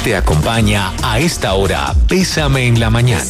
Te acompaña a esta hora Bésame en la Mañana.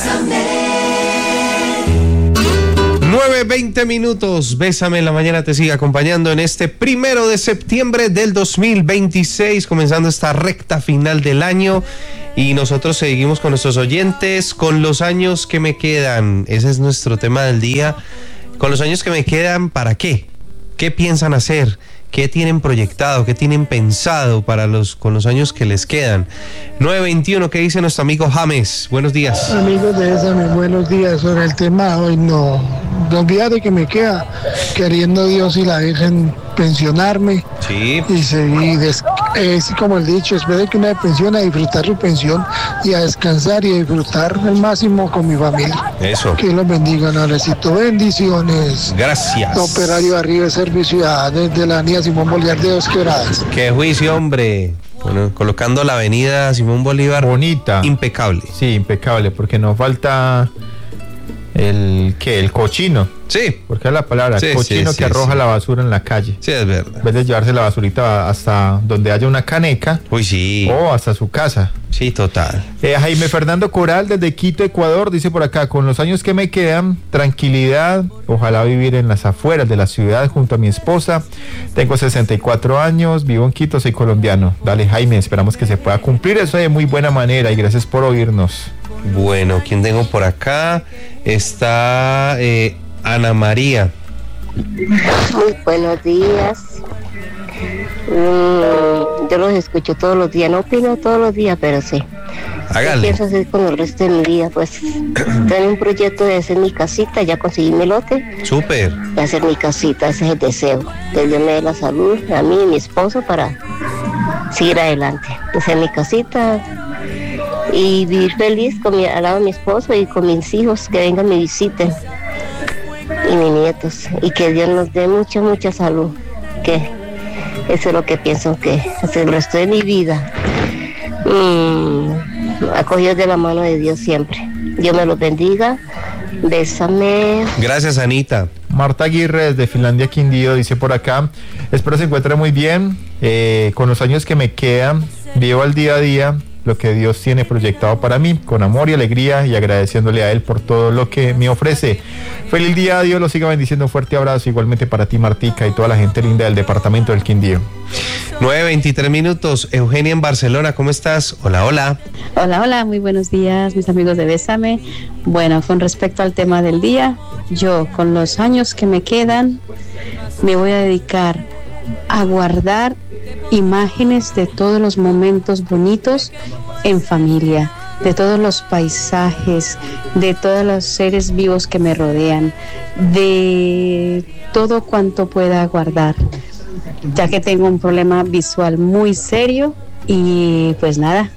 9:20 minutos, Bésame en la Mañana te sigue acompañando en este 1 de septiembre del 2026, comenzando esta recta final del año. Y nosotros seguimos con nuestros oyentes, con los años que me quedan. Ese es nuestro tema del día. Con los años que me quedan, ¿para qué? ¿Qué piensan hacer? ¿Qué tienen proyectado? ¿Qué tienen pensado con los años que les quedan? 9:21, ¿qué dice nuestro amigo James? Buenos días. Amigos de Bésame, buenos días. Sobre el tema hoy, no. Los días de que me queda, queriendo Dios y la Virgen pensionarme. Sí. Y seguir, como el dicho, espero que una de pensión, a disfrutar su pensión y a descansar y a disfrutar al máximo con mi familia. Eso. Que los bendiga, necesito bendiciones. Gracias. Operario arriba de Servicio desde la avenida Simón Bolívar de Dos Quebradas. Qué juicio, hombre. Bueno, colocando la avenida Simón Bolívar. Bonita. Impecable. Sí, impecable, porque no falta el cochino. Sí. Porque es la palabra, sí, cochino sí, que arroja la basura en la calle. Sí, es verdad. En vez de llevarse la basurita hasta donde haya una caneca. Uy, sí. O hasta su casa. Sí, total. Jaime Fernando Coral desde Quito, Ecuador, dice por acá: con los años que me quedan, tranquilidad, ojalá vivir en las afueras de la ciudad junto a mi esposa. Tengo 64 años, vivo en Quito, soy colombiano. Dale, Jaime, esperamos que se pueda cumplir eso de muy buena manera y gracias por oírnos. Bueno, ¿quién tengo por acá? Está Ana María. Muy buenos días. Yo los escucho todos los días, no opino todos los días, pero sí. Hágale. ¿Qué pienso hacer con el resto de mi vida? Pues tengo un proyecto de hacer mi casita, ya conseguí mi lote. Súper. De hacer mi casita, ese es el deseo. Que Dios me dé la salud a mí y mi esposo para seguir adelante. De hacer mi casita y vivir feliz al lado de mi esposo y con mis hijos, que vengan me visiten, y mis nietos, y que Dios nos dé mucha salud, que eso es lo que pienso que es el resto de mi vida, acogidos de la mano de Dios siempre. Dios me los bendiga. Bésame. Gracias, Anita. Marta Aguirre desde Finlandia, Quindío, dice por acá: espero se encuentre muy bien. Con los años que me quedan, vivo al día a día lo que Dios tiene proyectado para mí, con amor y alegría, y agradeciéndole a Él por todo lo que me ofrece. Feliz día, Dios lo siga bendiciendo. Un fuerte abrazo igualmente para ti, Martica, y toda la gente linda del departamento del Quindío. 9:23 minutos. Eugenia en Barcelona, ¿cómo estás? Hola, hola. Hola, muy buenos días, mis amigos de Bésame. Bueno, con respecto al tema del día, yo con los años que me quedan, me voy a dedicar a guardar imágenes de todos los momentos bonitos en familia, de todos los paisajes, de todos los seres vivos que me rodean, de todo cuanto pueda guardar, ya que tengo un problema visual muy serio. Y pues nada,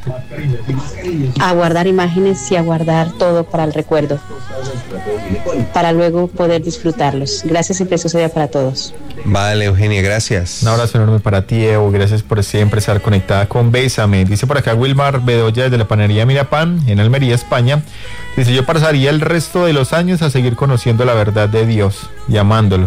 a guardar imágenes y a guardar todo para el recuerdo, para luego poder disfrutarlos. Gracias y precioso día para todos. Vale, Eugenia, gracias. Un abrazo enorme para ti, Evo. Gracias por siempre estar conectada con Bésame. Dice por acá Wilmar Bedoya desde la panadería Mirapan en Almería, España. Dice: yo pasaría el resto de los años a seguir conociendo la verdad de Dios y amándolos.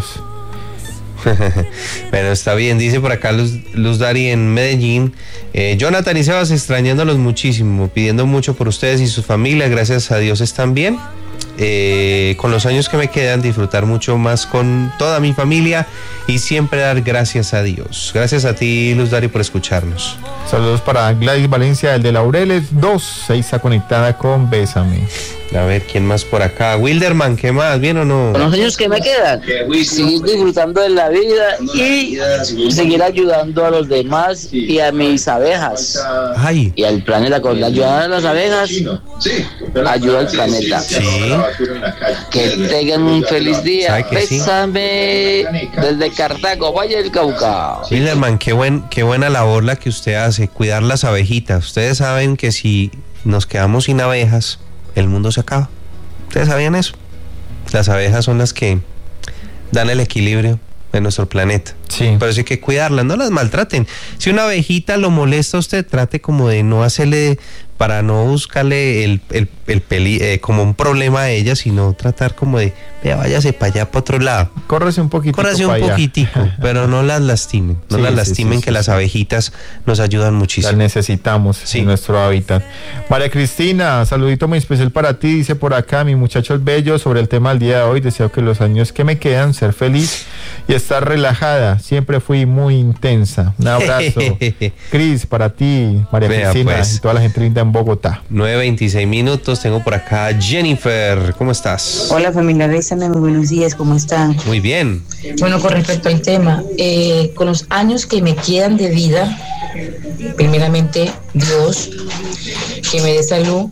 Bueno, está bien. Dice por acá Luz Dari en Medellín: Jonathan y Sebas, extrañándolos muchísimo, pidiendo mucho por ustedes y sus familias. Gracias a Dios están bien. Con los años que me quedan, disfrutar mucho más con toda mi familia y siempre dar gracias a Dios. Gracias a ti, Luz Dari, por escucharnos. Saludos para Gladys Valencia, el de Laureles 2, se está conectada con Bésame. A ver, ¿quién más por acá? Wilderman, ¿qué más? ¿Bien o no? Con los años que me quedan, seguir disfrutando de la vida y seguir ayudando a los demás y a mis abejas. Ay. Y al planeta. Con la ayuda de las abejas, ayuda al planeta. Sí. Que tengan un feliz día. Bésame desde Cartago, Valle del Cauca. Wilderman, qué buena labor la que usted hace, cuidar las abejitas. Ustedes saben que si nos quedamos sin abejas, el mundo se acaba. ¿Ustedes sabían eso? Las abejas son las que dan el equilibrio de nuestro planeta. Sí. Pero sí hay que cuidarlas, no las maltraten. Si una abejita lo molesta a usted, trate como de no hacerle, para no buscarle como un problema a ella, sino tratar como de, vea, váyase para allá, para otro lado. Córrese un poquitico. Pero no las lastimen. No las lastimen, que las abejitas nos ayudan muchísimo. Las necesitamos en nuestro hábitat. María Cristina, saludito muy especial para ti, dice por acá, mi muchacho es bello, sobre el tema del día de hoy, deseo que los años que me quedan, ser feliz y estar relajada, siempre fui muy intensa. Un abrazo. Cris, para ti, María Cristina, pues, y toda la gente linda en Bogotá. 9:26 minutos, tengo por acá Jennifer, ¿cómo estás? Hola familia, bésame, muy buenos días, ¿cómo están? Muy bien. Bueno, con respecto al tema, con los años que me quedan de vida, primeramente Dios, que me dé salud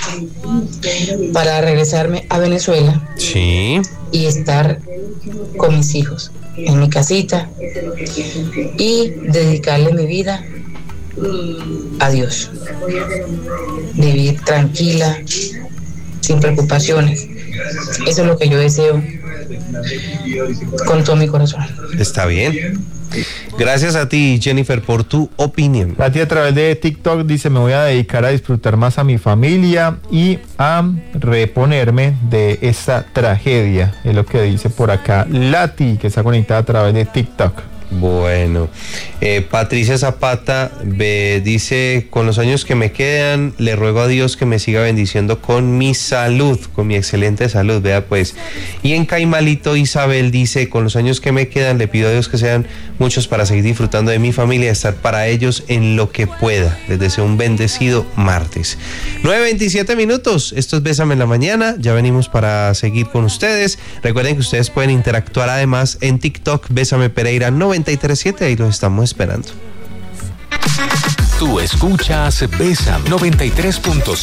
para regresarme a Venezuela. Sí. Y estar con mis hijos en mi casita y dedicarle mi vida a Dios, vivir tranquila, sin preocupaciones. Eso es lo que yo deseo con todo mi corazón. Está bien. Gracias a ti, Jennifer, por tu opinión. A ti, a través de TikTok, dice, me voy a dedicar a disfrutar más a mi familia y a reponerme de esta tragedia. Es lo que dice por acá Lati, que está conectada a través de TikTok. Bueno, Patricia Zapata dice, con los años que me quedan, le ruego a Dios que me siga bendiciendo con mi salud, con mi excelente salud, vea pues. Y en Caimalito, Isabel dice, con los años que me quedan, le pido a Dios que sean muchos para seguir disfrutando de mi familia y estar para ellos en lo que pueda. Les deseo un bendecido martes. 9:27 minutos, esto es Bésame en la Mañana, ya venimos para seguir con ustedes. Recuerden que ustedes pueden interactuar además en TikTok, Bésame Pereira 937, ahí los estamos esperando. Tú escuchas Bésame 93.5.